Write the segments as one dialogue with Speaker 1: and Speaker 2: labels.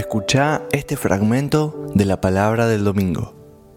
Speaker 1: Escuchá este fragmento de la palabra del domingo.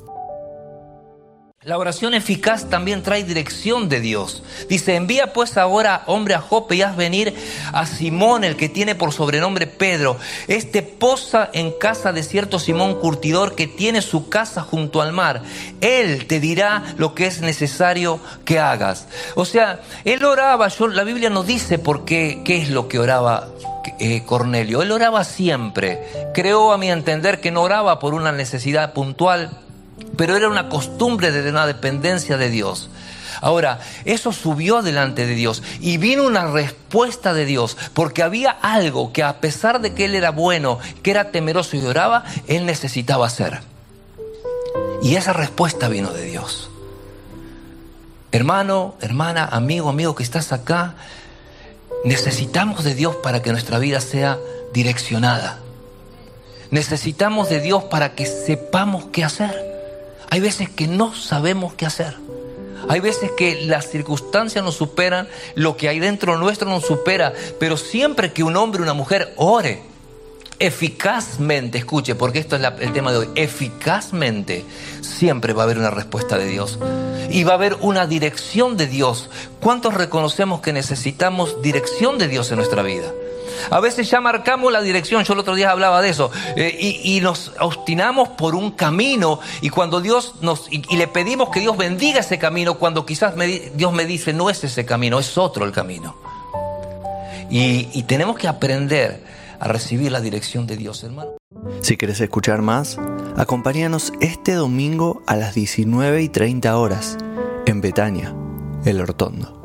Speaker 2: La oración eficaz también trae dirección de Dios. Dice: envía pues ahora, hombre, a Jope y haz venir a Simón, el que tiene por sobrenombre Pedro. Este posa en casa de cierto Simón curtidor, que tiene su casa junto al mar. Él te dirá lo que es necesario que hagas. O sea, él oraba. La Biblia no dice por qué es lo que oraba Cornelio. Él oraba siempre. Creo, a mi entender, que no oraba por una necesidad puntual, pero era una costumbre de una dependencia de Dios. Ahora, eso subió delante de Dios y vino una respuesta de Dios, porque había algo que, a pesar de que él era bueno, que era temeroso y oraba, él necesitaba hacer. Y esa respuesta vino de Dios. Hermano, hermana, amigo que estás acá, necesitamos de Dios para que nuestra vida sea direccionada. Necesitamos de Dios para que sepamos qué hacer. Hay veces que no sabemos qué hacer. Hay veces que las circunstancias nos superan, lo que hay dentro nuestro nos supera. Pero siempre que un hombre o una mujer ore eficazmente, escuche, porque esto es el tema de hoy, eficazmente, siempre va a haber una respuesta de Dios. Y va a haber una dirección de Dios. ¿Cuántos reconocemos que necesitamos dirección de Dios en nuestra vida? A veces ya marcamos la dirección, yo el otro día hablaba de eso, y nos obstinamos por un camino, y cuando Dios y le pedimos que Dios bendiga ese camino, cuando quizás Dios me dice: no es ese camino, es otro el camino. Y tenemos que aprender a recibir la dirección de Dios, hermano.
Speaker 1: Si querés escuchar más, acompáñanos este domingo a las 19:30 horas en Betania, El Hortondo.